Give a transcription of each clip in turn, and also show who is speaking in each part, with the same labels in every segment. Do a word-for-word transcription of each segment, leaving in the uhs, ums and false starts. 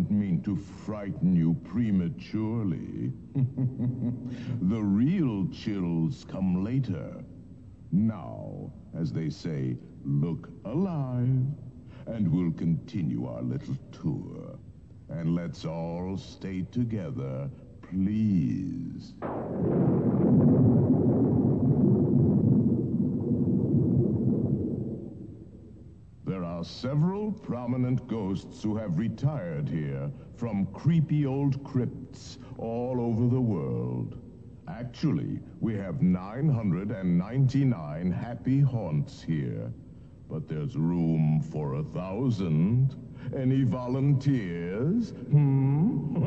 Speaker 1: didn't mean to frighten you prematurely. The real chills come later. Now, as they say, look alive, and we'll continue our little tour. And let's all stay together, please. There are several prominent ghosts who have retired here from creepy old crypts all over the world. Actually, we have nine hundred ninety-nine happy haunts here, but there's room for a thousand. Any volunteers? Hmm?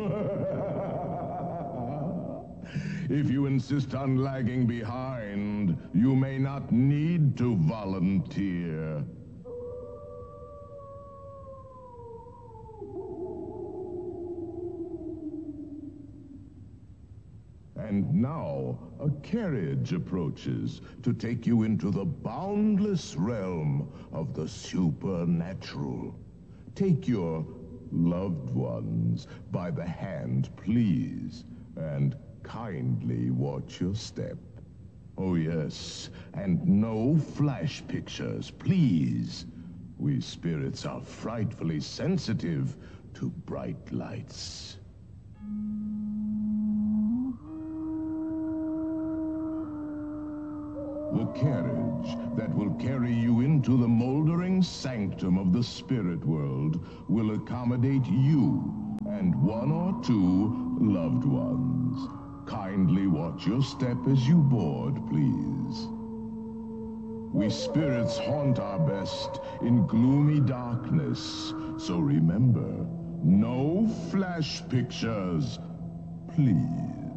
Speaker 1: If you insist on lagging behind, you may not need to volunteer. And now, a carriage approaches to take you into the boundless realm of the supernatural. Take your loved ones by the hand, please, and kindly watch your step. Oh, yes, and no flash pictures, please. We spirits are frightfully sensitive to bright lights. The carriage that will carry you into the moldering sanctum of the spirit world will accommodate you and one or two loved ones. Kindly watch your step as you board, please. We spirits haunt our best in gloomy darkness, so remember, no flash pictures, please.